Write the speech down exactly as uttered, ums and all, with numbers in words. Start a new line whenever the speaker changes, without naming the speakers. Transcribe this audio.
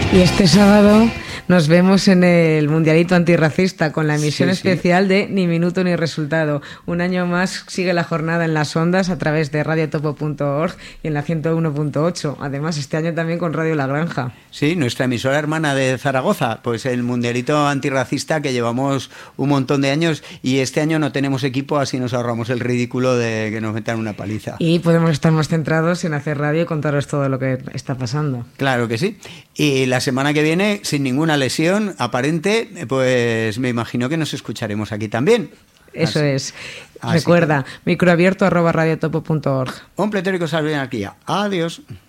Y este sábado nos vemos en el Mundialito Antirracista con la emisión
Sí,
especial
sí.
de Ni Minuto Ni Resultado. Un año más sigue la jornada en las ondas a través de radio topo punto org y en la ciento uno punto ocho. Además, este año también con Radio La Granja.
Sí, nuestra emisora hermana de Zaragoza, pues el Mundialito Antirracista que llevamos un montón de años y este año no tenemos equipo, así nos ahorramos el ridículo de que nos metan una paliza.
Y podemos estar más centrados en hacer radio y contaros todo lo que está pasando.
Claro que sí. Y la semana que viene, sin ninguna lesión aparente, pues me imagino que nos escucharemos aquí también.
Eso
Así.
es.
Así
Recuerda,
que...
microabierto arroba radio topo punto org.
Un pletórico salve anarquía. Adiós.